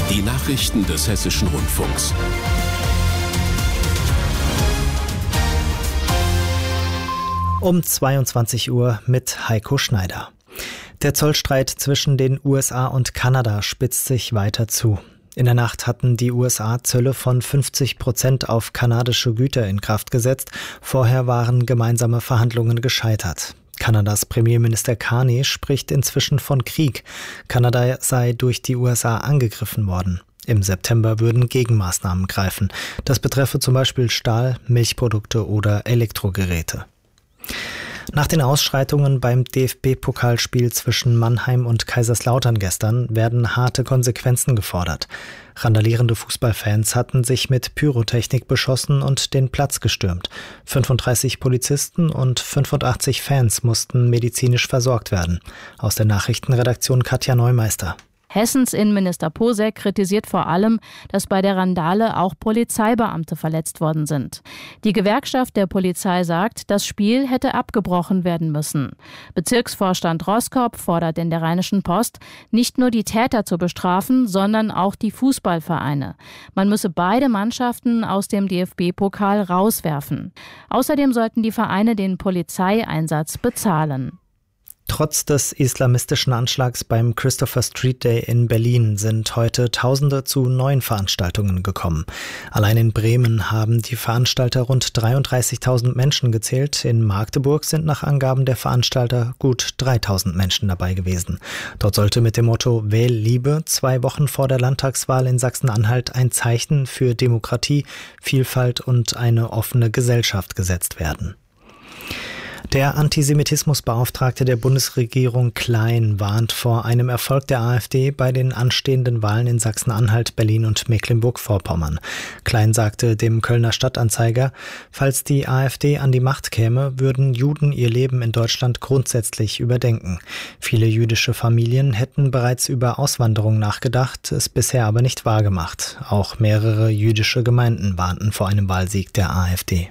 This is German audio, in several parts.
Die Nachrichten des Hessischen Rundfunks. Um 22 Uhr mit Heiko Schneider. Der Zollstreit zwischen den USA und Kanada spitzt sich weiter zu. In der Nacht hatten die USA Zölle von 50% auf kanadische Güter in Kraft gesetzt. Vorher waren gemeinsame Verhandlungen gescheitert. Kanadas Premierminister Carney spricht inzwischen von Krieg. Kanada sei durch die USA angegriffen worden. Im September würden Gegenmaßnahmen greifen. Das betreffe zum Beispiel Stahl, Milchprodukte oder Elektrogeräte. Nach den Ausschreitungen beim DFB-Pokalspiel zwischen Mannheim und Kaiserslautern gestern werden harte Konsequenzen gefordert. Randalierende Fußballfans hatten sich mit Pyrotechnik beschossen und den Platz gestürmt. 35 Polizisten und 85 Fans mussten medizinisch versorgt werden. Aus der Nachrichtenredaktion Katja Neumeister. Hessens Innenminister Posek kritisiert vor allem, dass bei der Randale auch Polizeibeamte verletzt worden sind. Die Gewerkschaft der Polizei sagt, das Spiel hätte abgebrochen werden müssen. Bezirksvorstand Roskop fordert in der Rheinischen Post, nicht nur die Täter zu bestrafen, sondern auch die Fußballvereine. Man müsse beide Mannschaften aus dem DFB-Pokal rauswerfen. Außerdem sollten die Vereine den Polizeieinsatz bezahlen. Trotz des islamistischen Anschlags beim Christopher Street Day in Berlin sind heute Tausende zu neuen Veranstaltungen gekommen. Allein in Bremen haben die Veranstalter rund 33.000 Menschen gezählt. In Magdeburg sind nach Angaben der Veranstalter gut 3.000 Menschen dabei gewesen. Dort sollte mit dem Motto Wähl Liebe 2 Wochen vor der Landtagswahl in Sachsen-Anhalt ein Zeichen für Demokratie, Vielfalt und eine offene Gesellschaft gesetzt werden. Der Antisemitismusbeauftragte der Bundesregierung Klein warnt vor einem Erfolg der AfD bei den anstehenden Wahlen in Sachsen-Anhalt, Berlin und Mecklenburg-Vorpommern. Klein sagte dem Kölner Stadtanzeiger, falls die AfD an die Macht käme, würden Juden ihr Leben in Deutschland grundsätzlich überdenken. Viele jüdische Familien hätten bereits über Auswanderung nachgedacht, es bisher aber nicht wahrgemacht. Auch mehrere jüdische Gemeinden warnten vor einem Wahlsieg der AfD.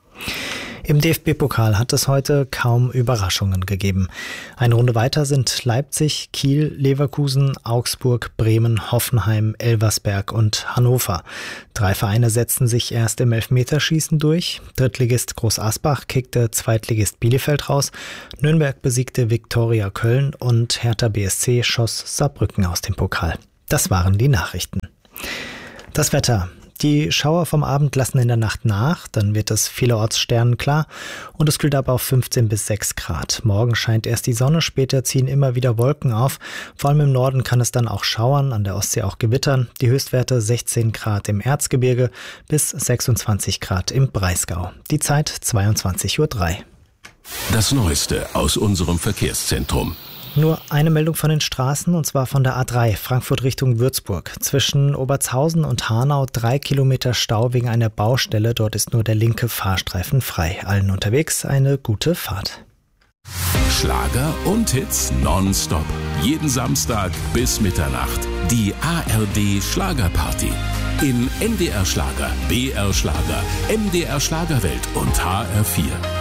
Im DFB-Pokal hat es heute kaum Überraschungen gegeben. Eine Runde weiter sind Leipzig, Kiel, Leverkusen, Augsburg, Bremen, Hoffenheim, Elversberg und Hannover. 3 Vereine setzten sich erst im Elfmeterschießen durch. Drittligist Groß Asbach kickte Zweitligist Bielefeld raus. Nürnberg besiegte Viktoria Köln und Hertha BSC schoss Saarbrücken aus dem Pokal. Das waren die Nachrichten. Das Wetter. Die Schauer vom Abend lassen in der Nacht nach, dann wird es vielerorts sternenklar und es kühlt ab auf 15 bis 6 Grad. Morgen scheint erst die Sonne, später ziehen immer wieder Wolken auf. Vor allem im Norden kann es dann auch schauern, an der Ostsee auch gewittern. Die Höchstwerte 16 Grad im Erzgebirge bis 26 Grad im Breisgau. Die Zeit 22:03 Uhr. Das Neueste aus unserem Verkehrszentrum. Nur eine Meldung von den Straßen, und zwar von der A3 Frankfurt Richtung Würzburg. Zwischen Obertshausen und Hanau 3 Kilometer Stau wegen einer Baustelle. Dort ist nur der linke Fahrstreifen frei. Allen unterwegs eine gute Fahrt. Schlager und Hits nonstop. Jeden Samstag bis Mitternacht. Die ARD Schlagerparty. In NDR Schlager, BR Schlager, MDR Schlagerwelt und HR4.